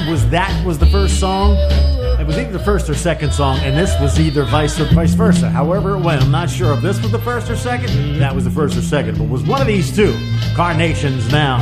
that was the first song. It was either the first or second song, and this was either vice versa. However it went, I'm not sure if this was the first or second. That was the first or second, but it was one of these two. Carnations now.